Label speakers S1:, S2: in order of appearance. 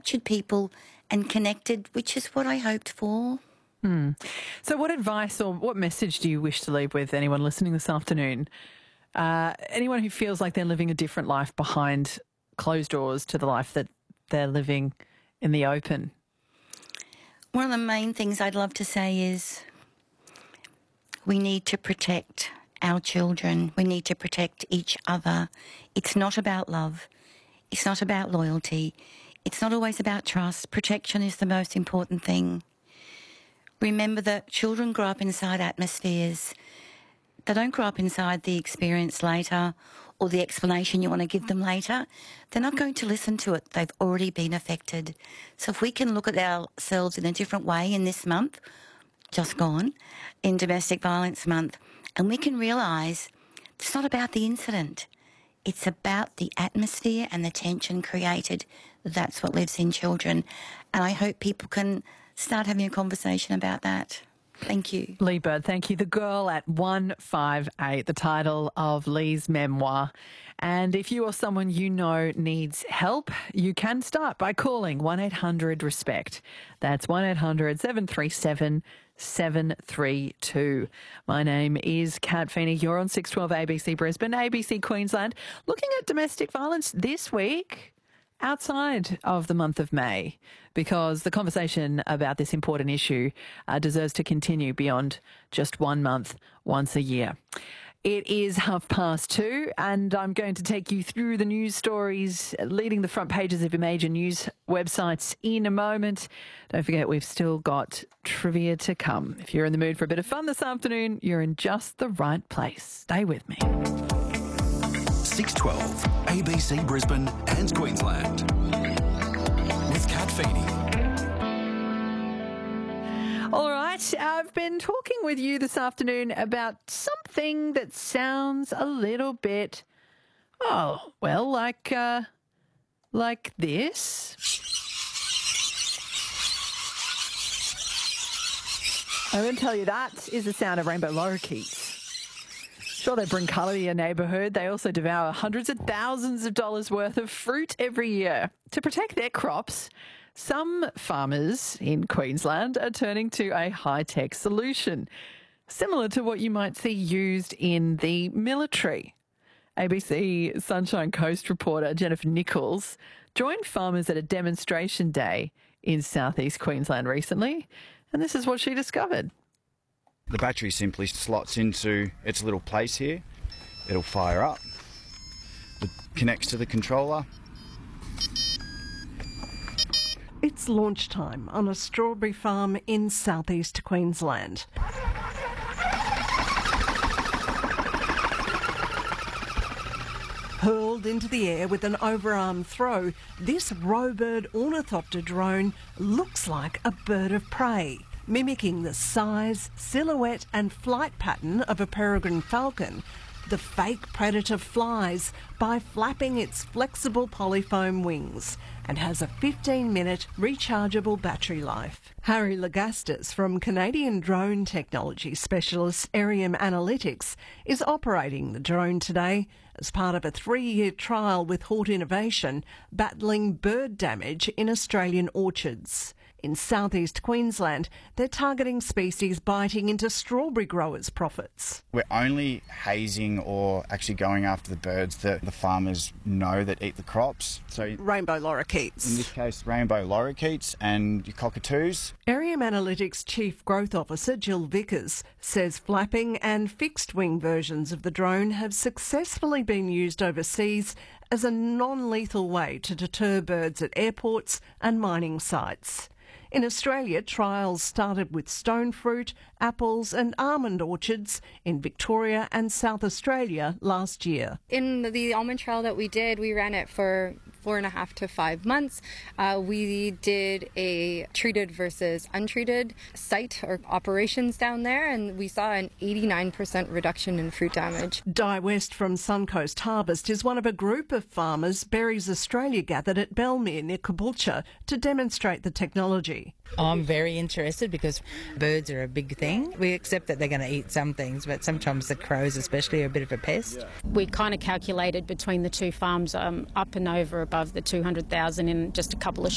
S1: captured people and connected, which is what I hoped for.
S2: So what advice or what message do you wish to leave with anyone listening this afternoon? Anyone who feels like they're living a different life behind closed doors to the life that they're living in the open?
S1: One of the main things I'd love to say is we need to protect our children. We need to protect each other. It's not about love. It's not about loyalty. It's not always about trust. Protection is the most important thing. Remember that children grow up inside atmospheres. They don't grow up inside the experience later or the explanation you want to give them later. They're not going to listen to it. They've already been affected. So if we can look at ourselves in a different way in this month, just gone, in Domestic Violence Month, and we can realise it's not about the incident. It's about the atmosphere and the tension created. That's what lives in children. And I hope people can start having a conversation about that. Thank you.
S2: Lee Bird, thank you. The Girl at 158, the title of Lee's memoir. And if you or someone you know needs help, you can start by calling 1-800-RESPECT. That's 1-800-737-732. My name is Kat Feeney. You're on 612 ABC Brisbane, ABC Queensland. Looking at domestic violence this week outside of the month of May, because the conversation about this important issue deserves to continue beyond just 1 month, once a year. It is 2:30, and I'm going to take you through the news stories leading the front pages of your major news websites in a moment. Don't forget, we've still got trivia to come. If you're in the mood for a bit of fun this afternoon, you're in just the right place. Stay with me.
S3: 612 ABC Brisbane and Queensland with Kat Feeney.
S2: All right, I've been talking with you this afternoon about something that sounds a little bit, like this. I'm going to tell you that is the sound of rainbow lorikeets. Sure, they bring colour to your neighbourhood. They also devour hundreds of thousands of dollars worth of fruit every year. To protect their crops, some farmers in Queensland are turning to a high-tech solution, similar to what you might see used in the military. ABC Sunshine Coast reporter Jennifer Nichols joined farmers at a demonstration day in southeast Queensland recently, and this is what she discovered.
S4: The battery simply slots into its little place here. It'll fire up. It connects to the controller.
S5: It's launch time on a strawberry farm in southeast Queensland. Hurled into the air with an overarm throw, this Robird ornithopter drone looks like a bird of prey, mimicking the size, silhouette and flight pattern of a peregrine falcon. The fake predator flies by flapping its flexible polyfoam wings and has a 15-minute rechargeable battery life. Harry Lagastas from Canadian drone technology specialist Arium Analytics is operating the drone today as part of a 3-year trial with Hort Innovation battling bird damage in Australian orchards. In southeast Queensland, they're targeting species biting into strawberry growers' profits.
S4: We're only hazing or actually going after the birds that the farmers know that eat the crops. So
S5: Rainbow lorikeets.
S4: in this case, rainbow lorikeets and your cockatoos.
S5: Arium Analytics Chief Growth Officer Jill Vickers says flapping and fixed-wing versions of the drone have successfully been used overseas as a non-lethal way to deter birds at airports and mining sites. In Australia, trials started with stone fruit, apples and almond orchards in Victoria and South Australia last year.
S6: In the almond trial that we did, we ran it for 4.5 to 5 months. We did a treated versus untreated site or operations down there, and we saw an 89% reduction in fruit damage.
S5: Di West from Suncoast Harvest is one of a group of farmers Berries Australia gathered at Belmere near Caboolture to demonstrate the technology.
S7: I'm very interested because birds are a big thing. We accept that they're going to eat some things, but sometimes the crows especially are a bit of a pest.
S8: We kind of calculated between the two farms up and over above the 200,000 in just a couple of